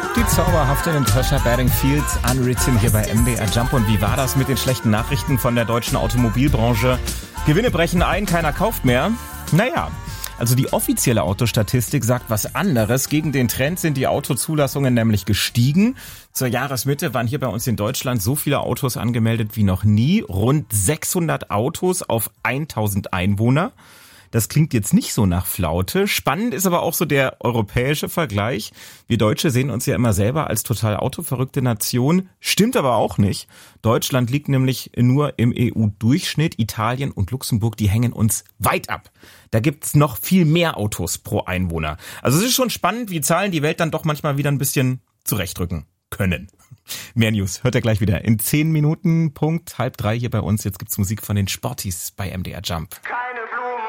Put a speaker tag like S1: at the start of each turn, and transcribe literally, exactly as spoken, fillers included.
S1: Die zauberhafte Natasha Bedingfields, Unwritten hier bei M D R Jump. Und wie war das mit den schlechten Nachrichten von der deutschen Automobilbranche? Gewinne brechen ein, keiner kauft mehr. Naja, also die offizielle Autostatistik sagt was anderes. Gegen den Trend sind die Autozulassungen nämlich gestiegen. Zur Jahresmitte waren hier bei uns in Deutschland so viele Autos angemeldet wie noch nie. Rund sechshundert Autos auf tausend Einwohner. Das klingt jetzt nicht so nach Flaute. Spannend ist aber auch so der europäische Vergleich. Wir Deutsche sehen uns ja immer selber als total autoverrückte Nation. Stimmt aber auch nicht. Deutschland liegt nämlich nur im E U-Durchschnitt. Italien und Luxemburg, die hängen uns weit ab. Da gibt's noch viel mehr Autos pro Einwohner. Also es ist schon spannend, wie Zahlen die Welt dann doch manchmal wieder ein bisschen zurechtrücken können. Mehr News hört ihr gleich wieder in zehn Minuten, Punkt halb drei hier bei uns. Jetzt gibt's Musik von den Sportis bei M D R Jump.
S2: Keine